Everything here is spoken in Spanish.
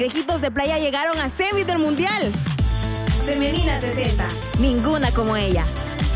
Viejitos de playa llegaron a semis del Mundial. Femenina 60. Ninguna como ella.